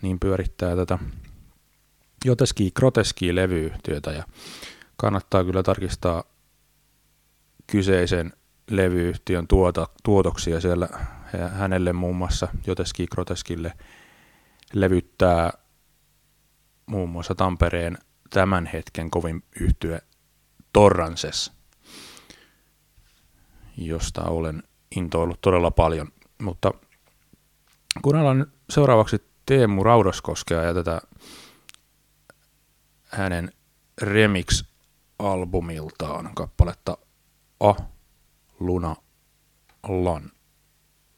niin pyörittää tätä Joteski Groteski-levyyhtiötä ja kannattaa kyllä tarkistaa kyseisen levyyhtiön tuotoksia siellä. Hänelle muun muassa Joteski Groteskille levyttää muun muassa Tampereen tämän hetken kovin yhtye Torrances, josta olen intoillut todella paljon. Mutta kuunnellaan seuraavaksi Teemu Raudaskoskea ja tätä hänen remix-albumiltaan kappaletta A Luna Lan.